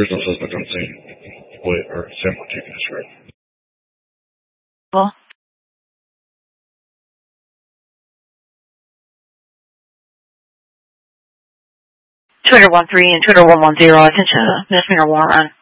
There's no suspect on scene. Wait, or sample taken is right. Well. 213 and 20110, attention, misdemeanor warrant run.